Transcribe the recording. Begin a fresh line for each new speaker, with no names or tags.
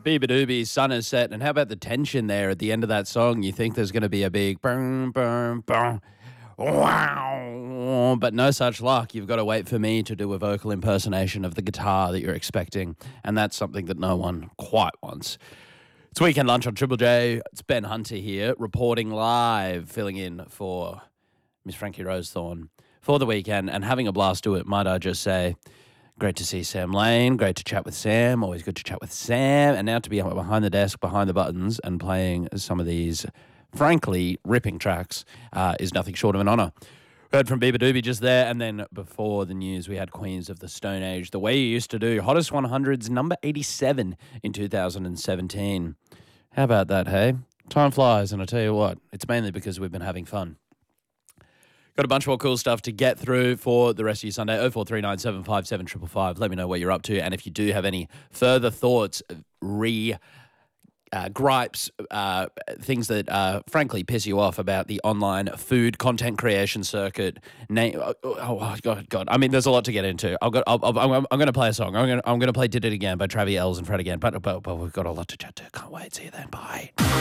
Biba Doobie's Sun is set. And how about the tension there at the end of that song? You think there's going to be a big boom, boom, boom, wow, but no such luck. You've got to wait for me to do a vocal impersonation of the guitar that you're expecting. And that's something that no one quite wants. It's Weekend Lunch on Triple J. It's Ben Hunter here, reporting live, filling in for Miss Frankie Rosethorn for the weekend and having a blast to it, might I just say. Great to see Sam Lane. Great to chat with Sam. Always good to chat with Sam. And now to be behind the desk, behind the buttons, and playing some of these, frankly, ripping tracks is nothing short of an honour. Heard from Biba Doobie just there. And then before the news, we had Queens of the Stone Age, the way you used to do. Hottest 100s, number 87 in 2017. How about that, hey? Time flies, and I tell you what, it's mainly because we've been having fun. Got a bunch more cool stuff to get through for the rest of your Sunday. 0439757555. Let me know what you're up to. And if you do have any further thoughts, gripes, things that frankly piss you off about the online food content creation circuit. God. I mean, there's a lot to get into. I'm going to play a song. I'm going to play Did It Again by Travis Ells and Fred again. But we've got a lot to chat to. Can't wait. See you then. Bye.